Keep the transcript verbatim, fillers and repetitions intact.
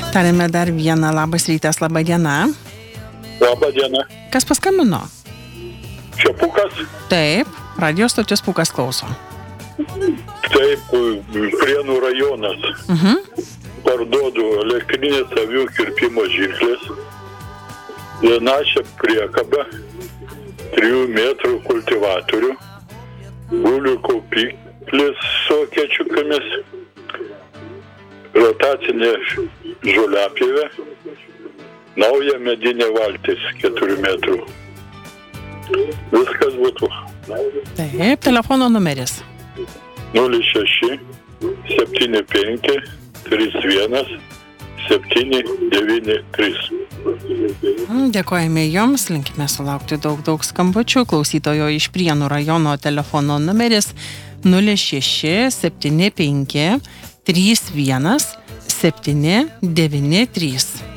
Tarėme dar vieną. Labas rytas, laba diena. Labą dieną. Kas paskambino? Čia Pūkas? Taip, radio stotis Pūkas klauso. Taip, Prienų rajonas. Mhm. Parduodu elektrinės avių kirpimo žirklės. Vienašia priekaba, trijų metrų kultivatorių, gulių kaupiklis su kečiukomis, rotacinė žoliapjovė, nauja medinė valtis keturių metrų. Viskas būtų. Taip, telefono numeris. nulis šeši septyni penki trys vienas septyni devyni trys. Dėkojame jums, linkime sulaukti daug, daug skambučių. Klausytojo iš Prienų rajono telefono numeris nulis šeši septyni penki trys vienas septyni devyni trys.